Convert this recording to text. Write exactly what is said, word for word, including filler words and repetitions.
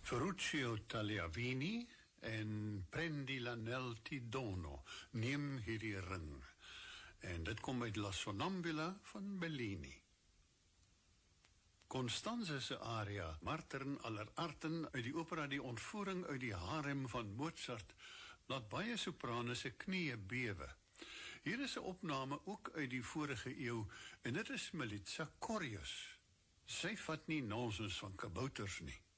Ferruccio Tagliavini en Prendi l'Anel ti dono, neem hierdie ring. En dit kom uit La Sonnambula van Bellini. Constanze se aria, Martern aller Arten, uit die opera Die Ontvoering uit die harem van Mozart, laat baie soprane se knieë bewe. Hier is 'n opname ook uit die vorige eeu, en dit is Milica Corjus. Sy vat nie nonsens van kabouters nie.